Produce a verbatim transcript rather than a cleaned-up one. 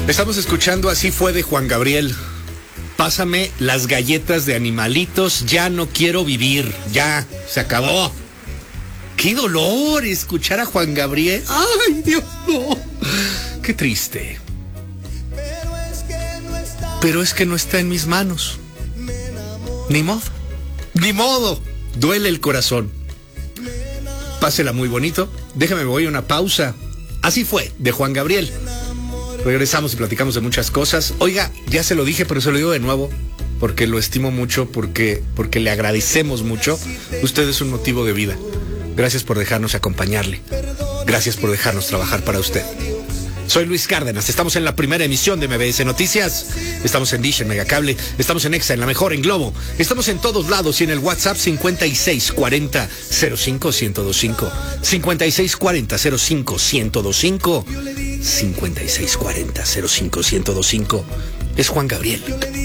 Estamos escuchando Así fue de Juan Gabriel. Pásame las galletas de animalitos, ya no quiero vivir, ya, se acabó. ¡Qué dolor escuchar a Juan Gabriel! ¡Ay, Dios, no! ¡Qué triste! Pero es que no está en mis manos. Ni modo. Ni modo. Duele el corazón. Pásela muy bonito. Déjame, me voy a una pausa. Así fue, de Juan Gabriel. Regresamos y platicamos de muchas cosas. Oiga, ya se lo dije, pero se lo digo de nuevo, porque lo estimo mucho, porque, porque le agradecemos mucho. Usted es un motivo de vida. Gracias por dejarnos acompañarle. Gracias por dejarnos trabajar para usted. Soy Luis Cárdenas, estamos en la primera emisión de M B S Noticias. Estamos en Dish, en Megacable, estamos en Exa, en La Mejor, en Globo. Estamos en todos lados y en el WhatsApp cincuenta y seis cuarenta cero cinco ciento veinticinco. cincuenta y seis cuarenta cero cinco ciento veinticinco. cincuenta y seis cuarenta cero cinco ciento veinticinco. Es Juan Gabriel.